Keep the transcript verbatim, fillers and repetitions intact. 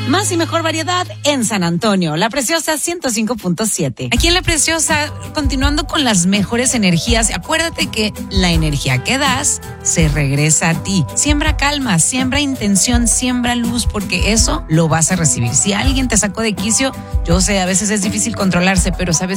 Más y mejor variedad en San Antonio, La Preciosa ciento cinco punto siete. Aquí en La Preciosa, continuando con las mejores energías, acuérdate que la energía que das se regresa a ti. Siembra calma, siembra intención, siembra luz, porque eso lo vas a recibir. Si alguien te sacó de quicio, yo sé, a veces es difícil controlarse, pero sabes